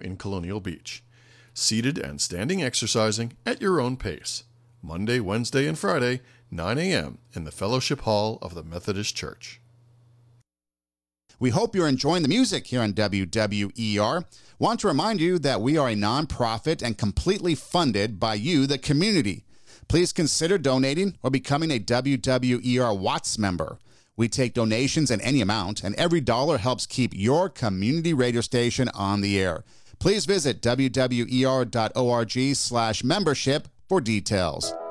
in Colonial Beach. Seated and standing exercising at your own pace. Monday, Wednesday, and Friday, 9 a.m. in the Fellowship Hall of the Methodist Church. We hope you're enjoying the music here on WWER. Want to remind you that we are a nonprofit and completely funded by you, the community. Please consider donating or becoming a WWER Watts member. We take donations in any amount, and every dollar helps keep your community radio station on the air. Please visit wwer.org/membership for details.